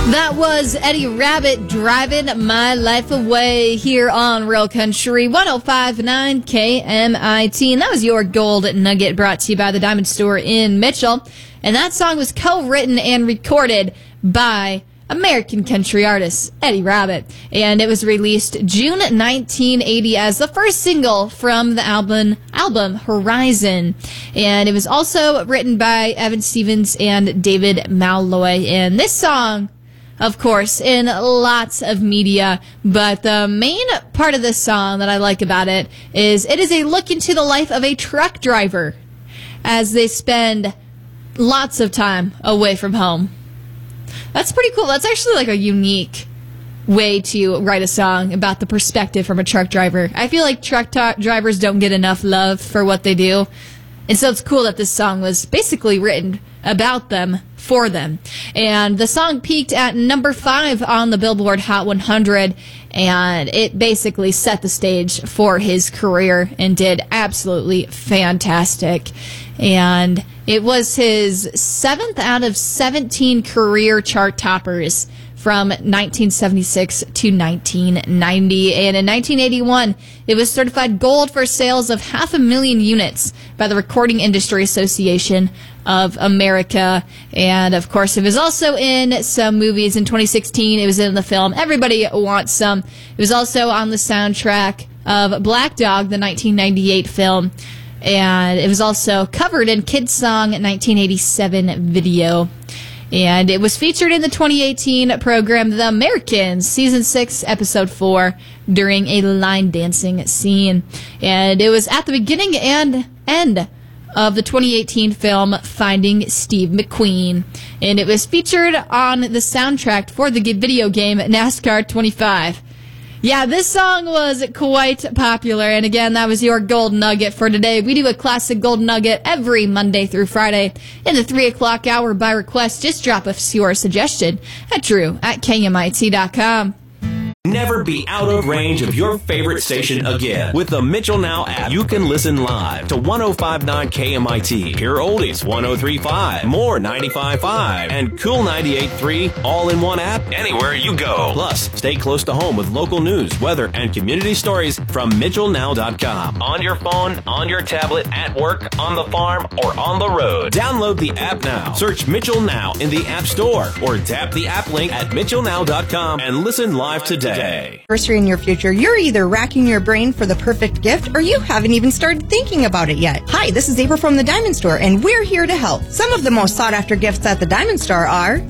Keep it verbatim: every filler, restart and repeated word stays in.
That was Eddie Rabbitt, Driving My Life Away, here on Real Country one oh five point nine K M I T. And that was your Gold Nugget, brought to you by the Diamond Store in Mitchell. And that song was co-written and recorded by American country artist Eddie Rabbitt. And it was released June nineteen eighty as the first single from the album, album Horizon. And it was also written by Evan Stevens and David Malloy. And this song, of course, in lots of media, but the main part of this song that I like about it is it is a look into the life of a truck driver as they spend lots of time away from home. That's pretty cool. That's actually like a unique way to write a song about the perspective from a truck driver. I feel like truck ta- drivers don't get enough love for what they do, and so it's cool that this song was basically written about them, for them. And the song peaked at number five on the Billboard Hot one hundred, and it basically set the stage for his career and did absolutely fantastic. And it was his seventh out of seventeen career chart toppers from nineteen seventy-six to nineteen ninety. And in nineteen eighty-one, it was certified gold for sales of half a million units by the Recording Industry Association of America. And of course, it was also in some movies. In twenty sixteen, it was in the film Everybody Wants Some. It was also on the soundtrack of Black Dog, the nineteen ninety-eight film. And it was also covered in Kid's Song nineteen eighty-seven video. And it was featured in the twenty eighteen program The Americans, Season six, Episode four, during a line dancing scene. And it was at the beginning and end of the twenty eighteen film Finding Steve McQueen. And it was featured on the soundtrack for the video game NASCAR twenty-five. Yeah, this song was quite popular, and again, that was your Gold Nugget for today. We do a classic Gold Nugget every Monday through Friday in the three o'clock hour by request. Just drop us your suggestion at drew at K M I T dot com. Never be out of range of your favorite station again. With the Mitchell Now app, you can listen live to one oh five point nine K M I T, Pure Oldies one oh three point five, More ninety-five point five, and Cool ninety-eight point three, all in one app, anywhere you go. Plus, stay close to home with local news, weather, and community stories from Mitchell Now dot com. On your phone, on your tablet, at work, on the farm, or on the road. Download the app now. Search Mitchell Now in the App Store, or tap the app link at Mitchell Now dot com and listen live today. Anniversary in your future, you're either racking your brain for the perfect gift or you haven't even started thinking about it yet. Hi, this is April from the Diamond Store, and we're here to help. Some of the most sought after gifts at the Diamond Store are